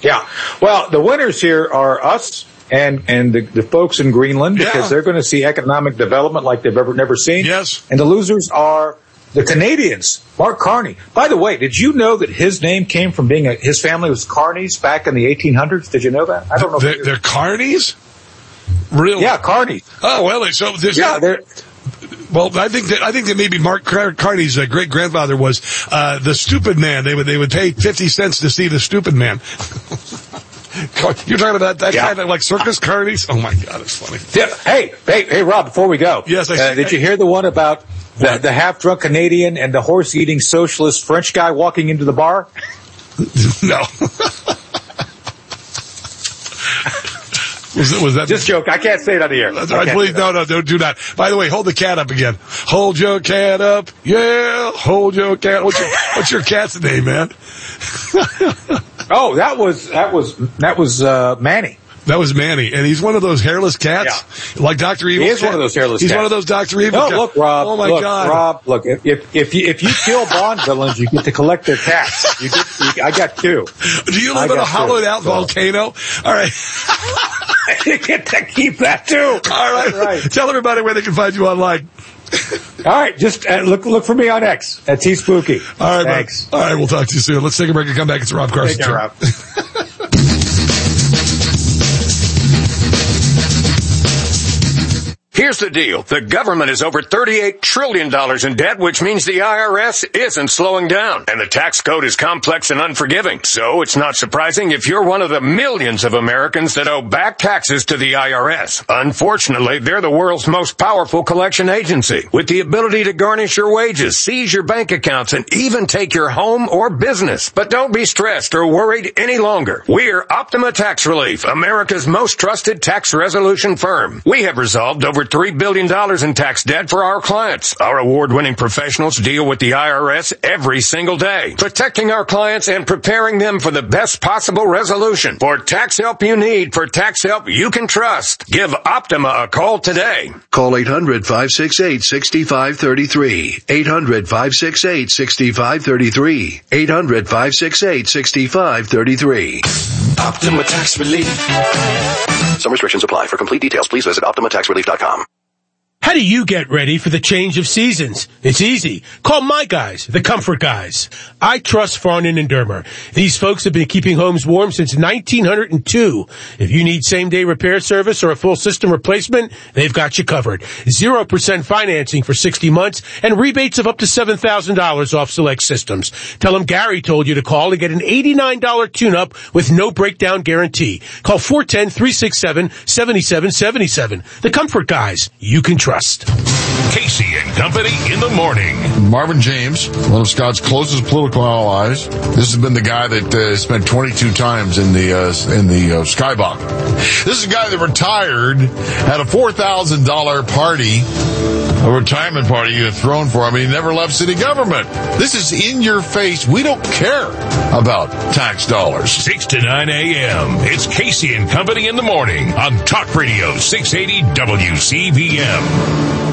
Yeah. Well, the winners here are us and the folks in Greenland, because they're going to see economic development like they've never seen. Yes. And the losers are the Canadians. Mark Carney. By the way, did you know that his name came from being his family was Carneys back in the 1800s? Did you know that? I don't know. They're Carneys? Really? Yeah, Carneys. Oh, well, so there's... Yeah, well, I think that maybe Mark Carney's great grandfather was the Stupid Man. They would pay 50 cents to see the Stupid Man. You're talking about that kind of like circus carnies? Oh my God, it's funny. Yeah. Hey, Rob, before we go. Yes, did you hear the one about the half-drunk Canadian and the horse-eating socialist French guy walking into the bar? No. Was that just joke? I can't say it on the air. Please, no, don't do that. By the way, hold the cat up again. Hold your cat up. Yeah, hold your cat. What's your cat's name, man? Oh, that was Manny. That was Manny, and he's one of those hairless cats, like Dr. Evil. He is one of those hairless cats. He's one of those Dr. Evil cats. No, look, Rob. Oh, my God. Rob, look, if you kill Bond villains, you get to collect their cats. I got 2. Do you live in a hollowed-out volcano? All right. You get to keep that, too. All right. Tell everybody where they can find you online. All right, just look for me on X. That's T-Spooky. All right, thanks. All right, we'll talk to you soon. Let's take a break and come back. It's the Rob Carson Show. Rob. Here's the deal. The government is over $38 trillion in debt, which means the IRS isn't slowing down. And the tax code is complex and unforgiving. So it's not surprising if you're one of the millions of Americans that owe back taxes to the IRS. Unfortunately, they're the world's most powerful collection agency, with the ability to garnish your wages, seize your bank accounts, and even take your home or business. But don't be stressed or worried any longer. We're Optima Tax Relief, America's most trusted tax resolution firm. We have resolved over $3 billion in tax debt for our clients. Our award-winning professionals deal with the IRS every single day, protecting our clients and preparing them for the best possible resolution. For tax help you need, for tax help you can trust, give Optima a call today. Call 800-568-6533. 800-568-6533. 800-568-6533. Optima Tax Relief. Some restrictions apply. For complete details, please visit OptimaTaxRelief.com. How do you get ready for the change of seasons? It's easy. Call my guys, the Comfort Guys. I trust Farnan and Dermer. These folks have been keeping homes warm since 1902. If you need same-day repair service or a full system replacement, they've got you covered. 0% financing for 60 months and rebates of up to $7,000 off select systems. Tell them Gary told you to call and get an $89 tune-up with no breakdown guarantee. Call 410-367-7777. The Comfort Guys. You can trust. Casey and Company in the morning. Marvin James, one of Scott's closest political allies. This has been the guy that spent 22 times in the Skybach. This is a guy that retired at a $4,000 party, a retirement party you had thrown for him. He never left city government. This is in your face. We don't care about tax dollars. 6 to 9 a.m. It's Casey and Company in the morning on Talk Radio 680 WCBM.